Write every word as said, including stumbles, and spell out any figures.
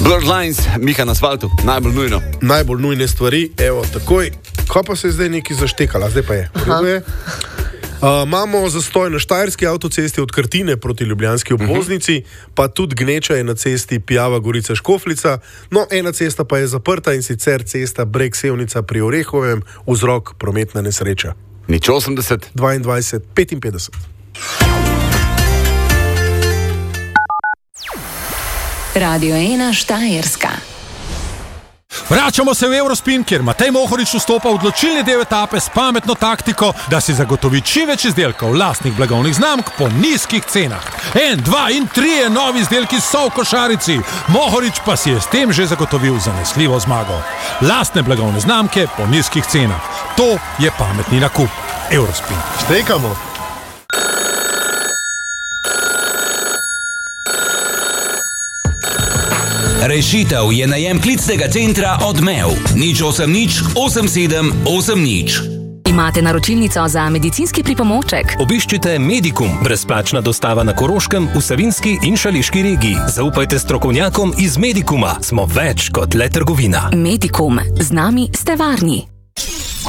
Blurred Lines, Miha na asfaltu, najbolj nujno. Najbolj nujne stvari, evo, takoj. Ko pa se je zdaj nekaj zaštekala, zdaj pa je. je. Uh, imamo zastoj na štajerski avtocesti od Krtine proti ljubljanski obvoznici, uh-huh. pa tudi gneča je na cesti Pijava Gorica Škofljica, no ena cesta pa je zaprta in sicer cesta Breg Sevnica pri Orehovem, vzrok prometna nesreča. Nič osemdeset, dvaindvajset, petinpetdeset. Radio ena Štajerska. Vračamo se v Eurospin, kjer Matej Mohorič vstopa v odločilni del etape s pametno taktiko, da si zagotovi čim več izdelkov lastnih blagovnih znamk po nizkih cenah. En, dva in trije novi izdelki so v košarici. Mohorič pa si je s tem že zagotovil zanesljivo zmago. Lastne blagovne znamke po nizkih cenah. To je pametni nakup. Eurospin. Štekamo. Rešitev je najem klicnega centra Odmev. Nič osem nič, osem sedem, osem nič. Imate naročilnico za medicinski pripomoček? Obiščite Medikum, brezplačna dostava na Koroškem, v Savinjski in Šaleški regiji. Zaupajte strokovnjakom iz Medikuma. Smo več kot le trgovina. Medikum. Z nami ste varni.